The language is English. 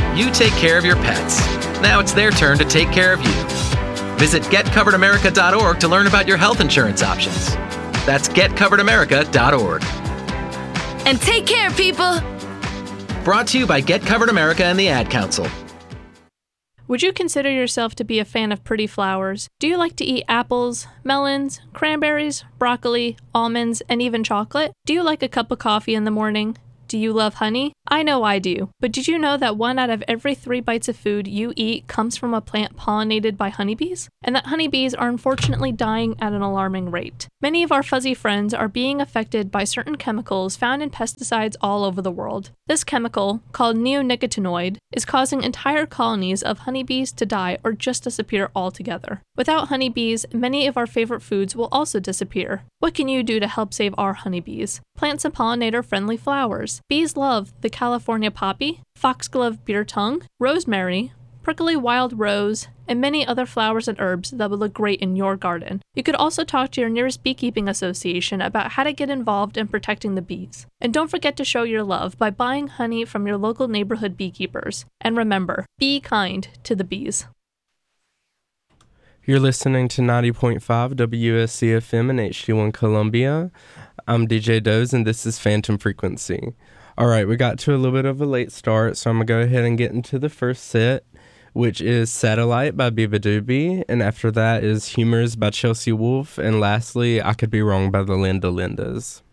You take care of your pets. Now it's their turn to take care of you. Visit getcoveredamerica.org to learn about your health insurance options. That's getcoveredamerica.org. And take care, people! Brought to you by Get Covered America and the Ad Council. Would you consider yourself to be a fan of pretty flowers? Do you like to eat apples, melons, cranberries, broccoli, almonds, and even chocolate? Do you like a cup of coffee in the morning? Do you love honey? I know I do. But did you know that 1 out of every 3 bites of food you eat comes from a plant pollinated by honeybees? And that honeybees are unfortunately dying at an alarming rate. Many of our fuzzy friends are being affected by certain chemicals found in pesticides all over the world. This chemical, called neonicotinoid, is causing entire colonies of honeybees to die or just disappear altogether. Without honeybees, many of our favorite foods will also disappear. What can you do to help save our honeybees? Plant some pollinator-friendly flowers. Bees love the California poppy, foxglove beer tongue, rosemary, prickly wild rose, and many other flowers and herbs that would look great in your garden. You could also talk to your nearest beekeeping association about how to get involved in protecting the bees. And don't forget to show your love by buying honey from your local neighborhood beekeepers. And remember, be kind to the bees. You're listening to 90.5 WSCFM in HD1 Columbia. I'm DJ Doze, and this is Phantom Frequency. All right, we got to a little bit of a late start, so I'm going to go ahead and get into the first set, which is Satellite by Biba Doobie, and after that is Humors by Chelsea Wolfe, and lastly, I Could Be Wrong by the Linda Lindas.